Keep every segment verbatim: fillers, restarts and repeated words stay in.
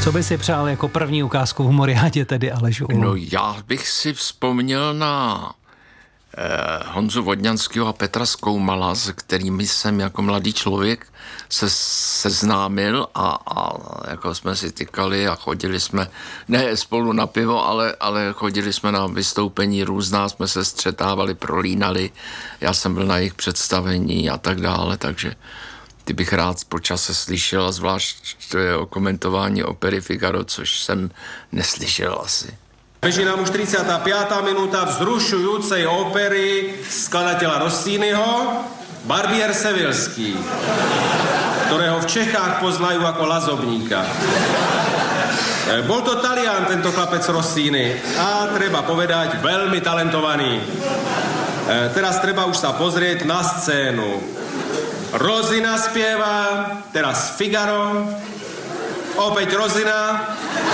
Co by si přál jako první ukázku v Humoriádě tedy, Aleš Ulm? No já bych si vzpomněl na eh, Honzu Vodňanského a Petra Skoumala, s kterými jsem jako mladý člověk se seznámil a, a jako jsme si tykali a chodili jsme, ne spolu na pivo, ale, ale chodili jsme na vystoupení různá, jsme se střetávali, prolínali, já jsem byl na jejich představení a tak dále, takže ty bych rád po čase slyšel, a zvlášť to je o komentování opery Figaro, což jsem neslyšel asi. Beží nám už tridsiata piata minúta vzrušujúcej opery skladateľa Rossiniho Barbier Sevillský, ktorého v Čechách poznajú ako Lazobníka. Bol to Talian, tento chlapec Rossini, a treba povedať, veľmi talentovaný. Teraz treba už sa pozrieť na scénu. Rozina spieva, teraz Figaro, opäť Rozina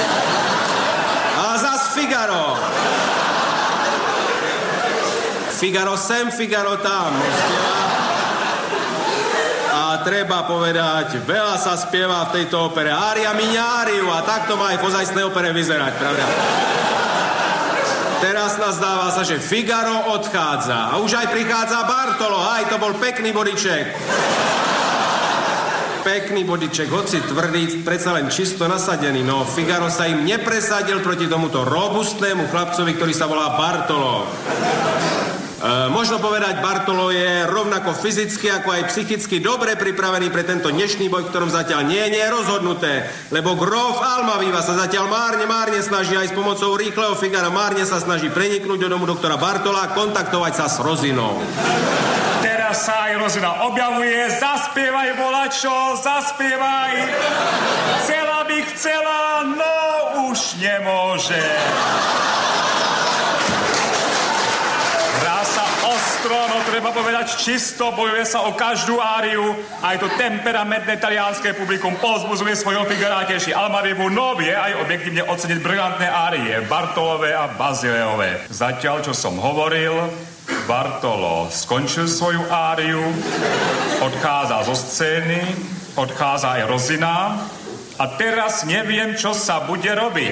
a zas Figaro. Figaro sem, Figaro tam. Spieva. A treba povedať, veľa sa spieva v tejto opere. Ária miňáriu, a takto má aj v ozajstnej opere vyzerať, pravda? Teraz nazdáva sa, že Figaro odchádza. A už aj prichádza Bartolo. Aj, to bol pekný bodiček. Pekný bodiček, hoci tvrdý, predsa len čisto nasadený. No, Figaro sa im nepresadil proti tomuto robustnému chlapcovi, ktorý sa volá Bartolo. E, možno povedať, Bartolo je rovnako fyzicky, ako aj psychicky dobre pripravený pre tento dnešný boj, v ktorom zatiaľ nie, nie je rozhodnuté, lebo Grof Almaviva sa zatiaľ márne, márne snaží aj s pomocou rýchleho Figara, márne sa snaží preniknúť do domu doktora Bartola a kontaktovať sa s Rozinou. Teraz sa aj Rozina objavuje, zaspievaj, volačo, zaspievaj. Chcela by chcela, no už nemôže. No, treba povedať čisto, bojuje sa o každú áriu, aj to temperamentné talianské publikum povzbudzuje svojho Figara, teší Almavivu, no vie aj objektívne oceniť brilantné árie Bartolové a Bazileové. Zatiaľ, čo som hovoril, Bartolo skončil svoju áriu, odchádza zo scény, odchádza aj Rozina a teraz neviem, čo sa bude robiť.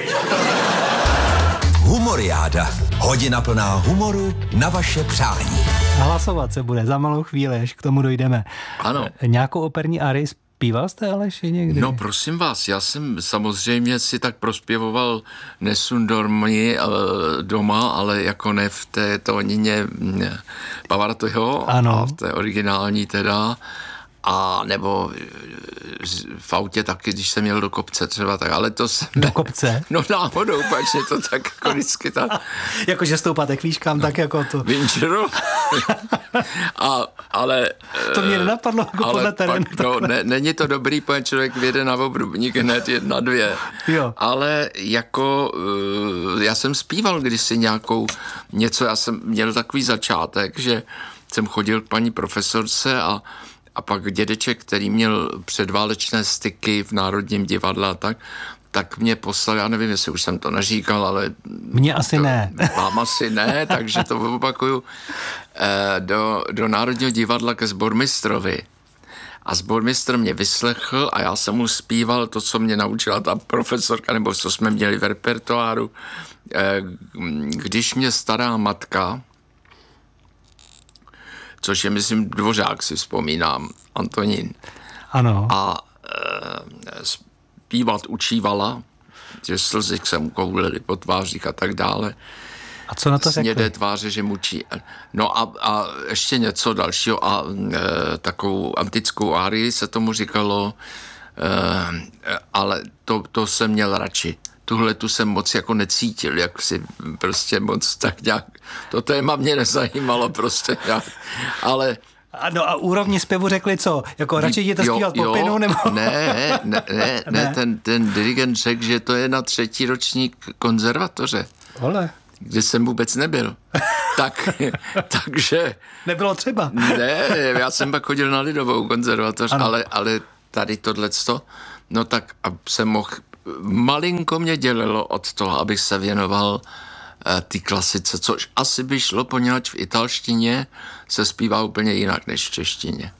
Humoriáda. Hodina plná humoru na vaše přání. Hlasovat se bude za malou chvíli, až k tomu dojdeme. Ano. Nějakou operní árii zpíval jste, Aleši, někdy? No prosím vás, já jsem samozřejmě si tak prospěvoval Nessun dormi doma, ale jako ne v té tónině Pavarottiho, a v té originální teda. A nebo v autě taky, když jsem jel do kopce třeba, tak, ale to jsem... Do kopce? No náhodou, pačně to tak jako vždycky tak... Jakože stoupáte k výškám, no, tak jako to... Vinčeru. A, ale... To mě nenapadlo jako podle terénu. No, ne, není to dobrý, pokud člověk vyjede na obrubník hned jedna, dvě. Jo. Ale jako... Já jsem zpíval kdysi nějakou něco, já jsem měl takový začátek, že jsem chodil k paní profesorce a A pak dědeček, který měl předválečné styky v Národním divadle a tak, tak mě poslal, já nevím, jestli už jsem to neříkal, ale... Mně asi to, ne. Vám asi ne, takže to opakuju. Do, do Národního divadla ke sbormistrovi. A sbormistr mě vyslechl a já jsem mu zpíval to, co mě naučila ta profesorka, nebo co jsme měli v repertoáru. Když mě stará matka, což je, myslím, Dvořák, si vzpomínám, Antonín. Ano. A e, zpívat učívala, že slzy se mu koulily po tvářích a tak dále. A co na to řekli? Snědé tváře, že mučí. No a, a ještě něco dalšího a e, takovou antickou árii se tomu říkalo, e, ale to, to jsem měl radši. Tuhle tu jsem moc jako necítil, jak si prostě moc tak nějak, to téma mě nezajímalo prostě nějak, ale... No a úrovni zpěvu řekli co? Jako radši jděte zpívat po pinu, nebo... Ne, ne, ne, ne, ten, ten dirigent řekl, že to je na třetí ročník konzervatoře. Ole. Kde jsem vůbec nebyl. Tak, takže... Nebylo třeba. Ne, já jsem pak chodil na Lidovou konzervatoř, ale, ale tady tohleto, no tak a jsem mohl, malinko mě dělilo od toho, abych se věnoval uh, ty klasice, což asi by šlo, poněvadž v italštině se zpívá úplně jinak než v češtině.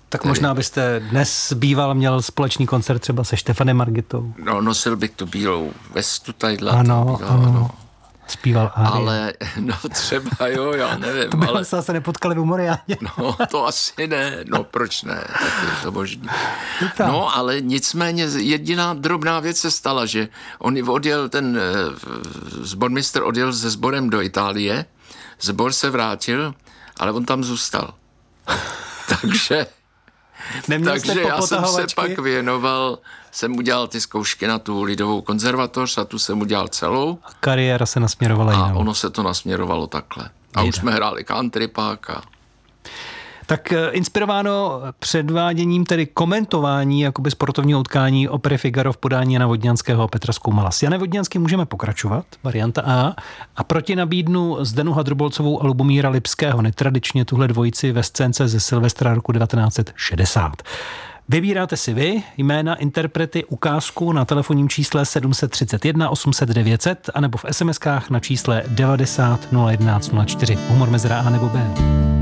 Tak možná byste dnes býval měl společný koncert třeba se Štefanem Margitou. No, nosil bych tu bílou vestu tadyhle. Ano, bílou, ano. ano. Zpíval árie. Ale, no třeba jo, já nevím. To by ale... se asi nepotkali v Moriáně. No, to asi ne. No, proč ne? Tak je to možný. No, ale nicméně jediná drobná věc se stala, že on odjel, ten sbormistr odjel se sborem do Itálie, sbor se vrátil, ale on tam zůstal. Takže... Neměl Takže já jsem se pak věnoval, jsem udělal ty zkoušky na tu lidovou konzervatoř a tu jsem udělal celou. A kariéra se nasměrovala A jinam. ono se to nasměrovalo takhle. A Jde. už jsme hráli country pak a... Tak inspirováno předváděním, tedy komentování jakoby sportovního utkání opery Figaro v podání Jana Vodňanského a Petra Skoumala. S Janem Vodňanským můžeme pokračovat, varianta A. A proti nabídnu Zdenu Hadrubolcovou a Lubomíra Lipského, netradičně tuhle dvojici ve scénce ze Silvestra roku devatenáct set šedesát. Vybíráte si vy jména, interprety, ukázku na telefonním čísle sedm set třicet jedna osm set devět set anebo v es em eskách na čísle devadesát nula jedenáct nula čtyři. Humor mezi A nebo B.